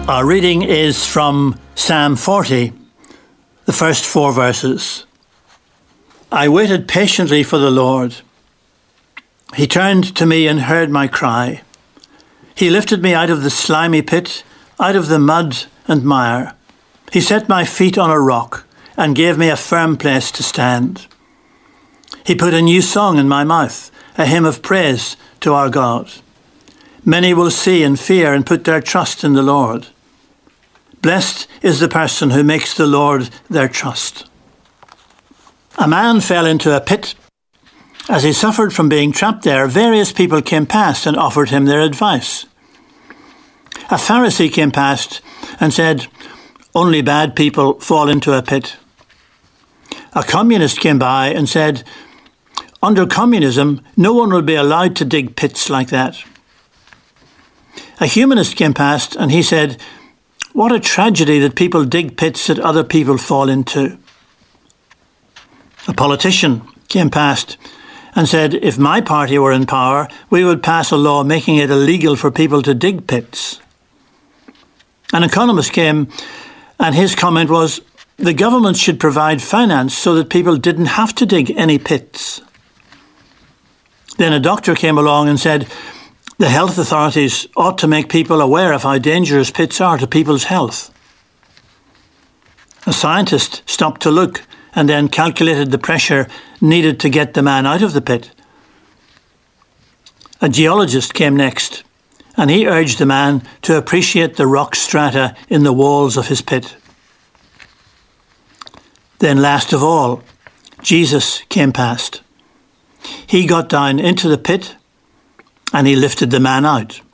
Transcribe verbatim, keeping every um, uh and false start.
Our reading is from Psalm forty, the first four verses. I waited patiently for the Lord. He turned to me and heard my cry. He lifted me out of the slimy pit, out of the mud and mire. He set my feet on a rock and gave me a firm place to stand. He put a new song in my mouth, a hymn of praise to our God. Many will see and fear and put their trust in the Lord. Blessed is the person who makes the Lord their trust. A man fell into a pit. As he suffered from being trapped there, various people came past and offered him their advice. A Pharisee came past and said, "Only bad people fall into a pit." A communist came by and said, "Under communism, no one will be allowed to dig pits like that." A humanist came past and he said, "What a tragedy that people dig pits that other people fall into." A politician came past and said, "If my party were in power, we would pass a law making it illegal for people to dig pits." An economist came and his comment was, "The government should provide finance so that people didn't have to dig any pits." Then a doctor came along and said, "The health authorities ought to make people aware of how dangerous pits are to people's health." A scientist stopped to look and then calculated the pressure needed to get the man out of the pit. A geologist came next, and he urged the man to appreciate the rock strata in the walls of his pit. Then last of all, Jesus came past. He got down into the pit and he lifted the man out.